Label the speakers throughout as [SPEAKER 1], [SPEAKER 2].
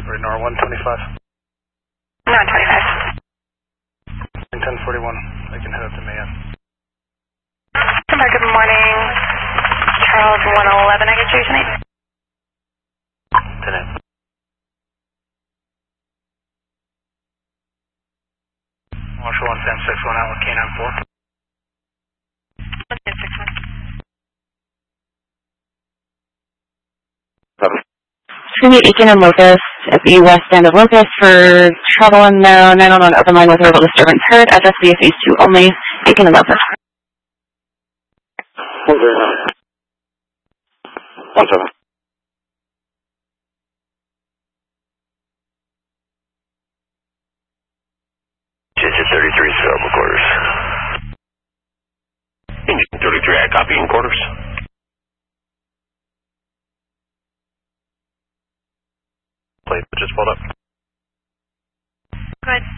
[SPEAKER 1] Right, NOR 125.
[SPEAKER 2] 925.
[SPEAKER 1] 1041. I can head up to Mayan.
[SPEAKER 2] Good morning. Charles 111, I get you tonight.
[SPEAKER 1] 10. Marshall 11061 out with K94.
[SPEAKER 2] 11061.
[SPEAKER 3] It's going to be Aiken and Locust at the west end of Locust for travel and now 911 open line with verbal disturbance heard. Address via phase 2 only. Aiken and Locust.
[SPEAKER 1] 17.
[SPEAKER 4] Engine 33 available quarters. Engine 33, I copy in quarters.
[SPEAKER 1] Plate just pulled up.
[SPEAKER 2] Good.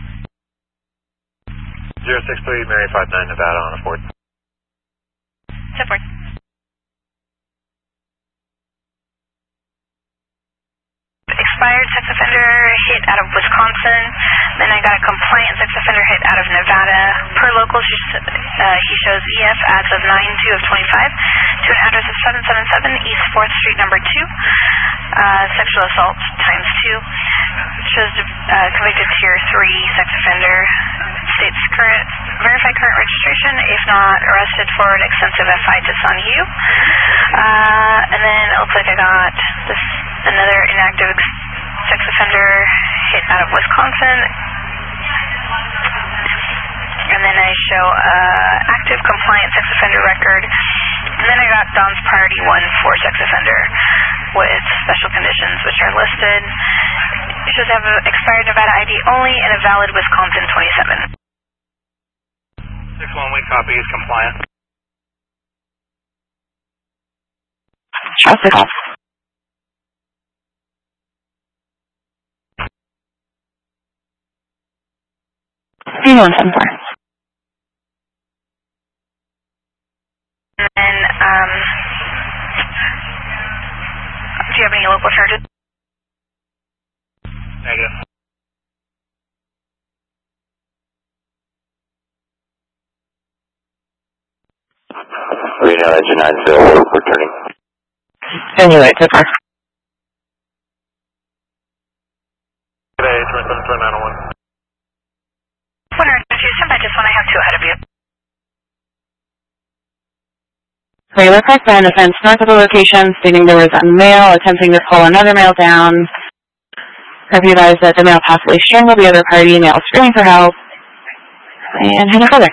[SPEAKER 1] 063 Mary 59 Nevada on a Ford.
[SPEAKER 2] Support. Expired sex offender hit out of Wisconsin. Then I got a compliant sex offender hit out of Nevada. Per local, he shows EF as of 9/2 of 25 to an address of 777 East 4th Street, number 2. Sexual assault times 2. Shows convicted tier 3 sex offender. States verified current registration. If not arrested, forward extensive FI to Sun Yu. And then it looks like I got another inactive sex offender hit out of Wisconsin. And then I show active compliant sex offender record. And then I got Don's priority 1 for sex offender with special conditions which are listed. It should have an expired Nevada ID only and a valid Wisconsin 27.
[SPEAKER 1] 6-1 week copy is compliant.
[SPEAKER 3] Traffic off. Anyone 74.
[SPEAKER 2] And then, do you have any local charges?
[SPEAKER 1] Negative.
[SPEAKER 4] Reno engine 9 still returning.
[SPEAKER 3] Anyway, so far.
[SPEAKER 1] Today, 27-901.
[SPEAKER 2] 102, I just want to have 2 ahead of you.
[SPEAKER 3] Regular car sign the fence north of the location stating there was a male attempting to pull another male down. Curfew advised that the male possibly strangled the other party, male screaming for help, and heading further.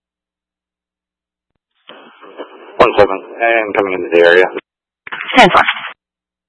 [SPEAKER 4] 17, and coming into the area.
[SPEAKER 3] 10-4.